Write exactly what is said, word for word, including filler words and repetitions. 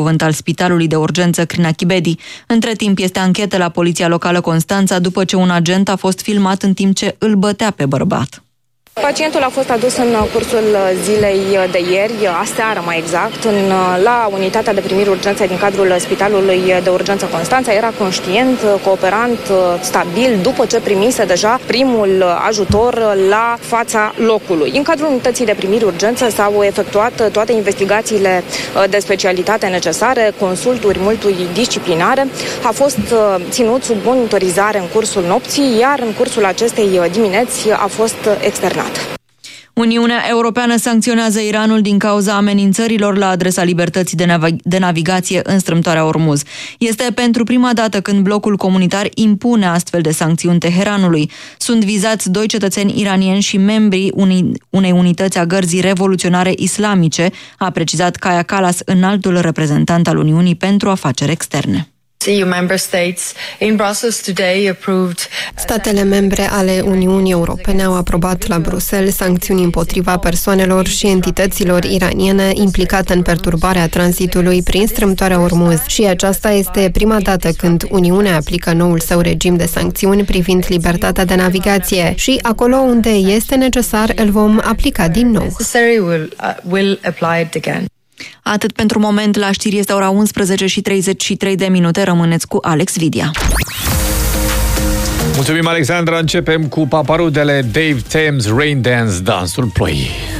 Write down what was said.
cuvânt al Spitalului de Urgență Crinachibedi. Între timp este anchetă la Poliția Locală Constanța după ce un agent a fost filmat în timp ce îl bătea pe bărbat. Pacientul a fost adus în cursul zilei de ieri, aseară mai exact, în, la unitatea de primiri urgențe din cadrul Spitalului de Urgență Constanța. Era conștient, cooperant, stabil, după ce primise deja primul ajutor la fața locului. În cadrul unității de primiri urgență s-au efectuat toate investigațiile de specialitate necesare, consulturi multidisciplinare. A fost ținut sub monitorizare în cursul nopții, iar în cursul acestei dimineți a fost externat. Uniunea Europeană sancționează Iranul din cauza amenințărilor la adresa libertății de, nav- de navigație în strâmtoarea Ormuz. Este pentru prima dată când blocul comunitar impune astfel de sancțiuni Teheranului. Sunt vizați doi cetățeni iranieni și membrii unei, unei unități a gărzii revoluționare islamice, a precizat Kaja Kallas, înaltul reprezentant al Uniunii pentru afaceri externe. Statele membre ale Uniunii Europene au aprobat la Bruxelles sancțiuni împotriva persoanelor și entităților iraniene implicate în perturbarea tranzitului prin strâmtoarea Ormuz. Și aceasta este prima dată când Uniunea aplică noul său regim de sancțiuni privind libertatea de navigație și acolo unde este necesar îl vom aplica din nou. Atât pentru moment, la știri este ora unsprezece și treizeci și trei de minute. Rămâneți cu Alex Vidia. Mulțumim, Alexandra. Începem cu paparudele Dave Thames, Rain Dance, dansul ploii.